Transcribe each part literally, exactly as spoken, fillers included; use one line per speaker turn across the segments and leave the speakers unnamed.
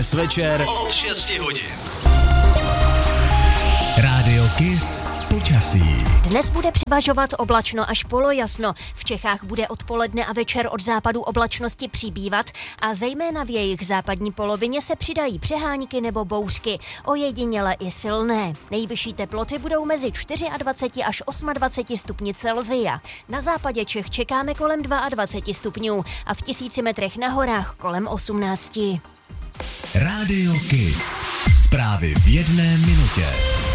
Dnes večer od šesti hodin. Rádio Kiss počasí.
Dnes bude převažovat oblačno až polojasno. V Čechách bude odpoledne a večer od západu oblačnosti přibývat a zejména v jejich západní polovině se přidají přehánky nebo bouřky, ojediněle i silné. Nejvyšší teploty budou mezi dvacet čtyři až dvacet osm stupni Celsia. Na západě Čech čekáme kolem dvacet dva stupňů a v tisíci metrech na horách kolem osmnáct.
Rádio Kiss. Zprávy v jedné minutě.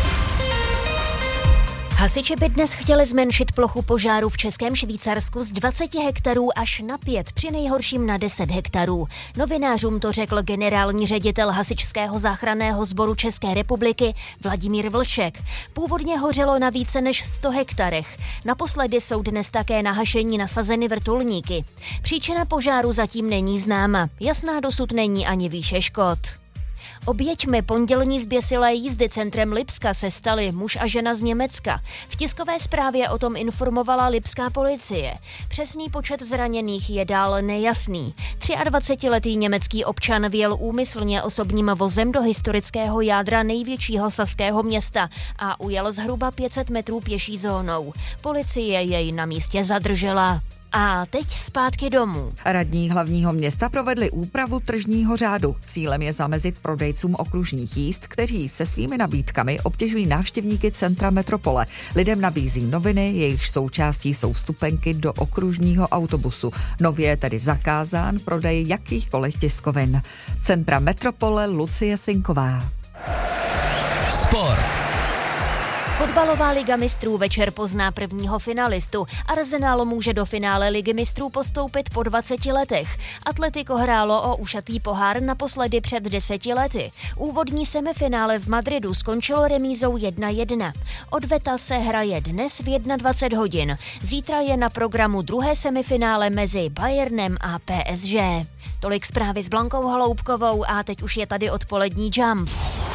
Hasiči by dnes chtěli zmenšit plochu požáru v Českém Švýcarsku z dvacet hektarů až na pět, při nejhorším na deset hektarů. Novinářům to řekl generální ředitel Hasičského záchranného sboru České republiky Vladimír Vlček. Původně hořelo na více než sto hektarech. Naposledy jsou dnes také na hašení nasazeny vrtulníky. Příčina požáru zatím není známa. Jasná dosud není ani výše škod. Oběťmi pondělní zběsilé jízdy centrem Lipska se stali muž a žena z Německa. V tiskové zprávě o tom informovala lipská policie. Přesný počet zraněných je dál nejasný. dvacetitříletý německý občan vjel úmyslně osobním vozem do historického jádra největšího saského města a ujel zhruba pět set metrů pěší zónou. Policie jej na místě zadržela. A teď zpátky domů.
Radní hlavního města provedli úpravu tržního řádu. Cílem je zamezit prodejcům okružních jízd, kteří se svými nabídkami obtěžují návštěvníky centra metropole. Lidem nabízí noviny, jejichž součástí jsou vstupenky do okružního autobusu. Nově je tedy zakázán prodej jakýchkoliv tiskovin. Centra metropole Lucie Sinková.
Sport.
Fotbalová liga mistrů večer pozná prvního finalistu. Arsenal může do finále ligy mistrů postoupit po dvaceti letech. Atletico hrálo o ušatý pohár naposledy před deseti lety. Úvodní semifinále v Madridu skončilo remízou jedna jedna. Odveta se hraje dnes v dvacet jedna hodin. Zítra je na programu druhé semifinále mezi Bayernem a P S G. Tolik zprávy s Blankou Holoubkovou a teď už je tady odpolední Jump.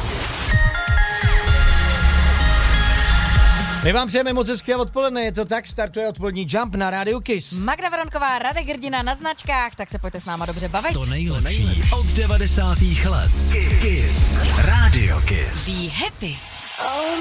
My vám přejeme moc hezké odpoledne, je to tak, startuje odpolední Jump na rádiu Kiss.
Magda Veronková, Radek Hrdina na značkách, tak se pojďte s náma dobře bavit.
To nejlepší od devadesátých let. Kiss. Rádio Kiss.
Be happy.